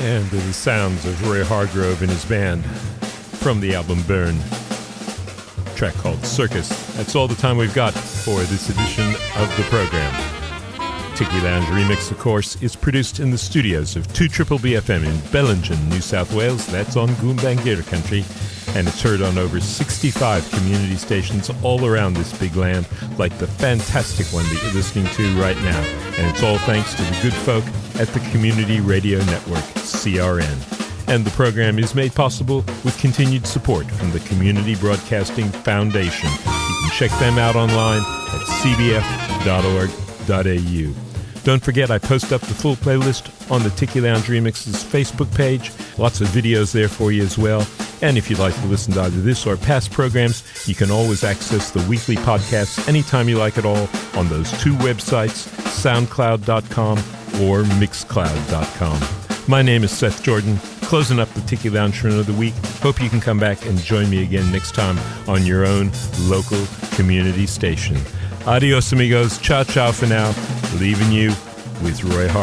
And the sounds of Roy Hargrove and his band from the album Burn, a track called Circus. That's all the time we've got for this edition of the program. Tiki Lounge Remix, of course, is produced in the studios of 2BBFM in Bellingen, New South Wales. That's on Goombangir country, and it's heard on over 65 community stations all around this big land, like the fantastic one that you're listening to right now. And it's all thanks to the good folk at the Community Radio Network, CRN. And the program is made possible with continued support from the Community Broadcasting Foundation. You can check them out online at cbf.org.au. Don't forget, I post up the full playlist on the Tiki Lounge Remix's Facebook page. Lots of videos there for you as well. And if you'd like to listen to either this or past programs, you can always access the weekly podcasts anytime you like at all on those two websites, soundcloud.com or mixcloud.com. My name is Seth Jordan, closing up the Tiki Lounge for another week. Hope you can come back and join me again next time on your own local community station. Adios, amigos. Ciao, ciao for now. Leaving you with Roy Hargrove.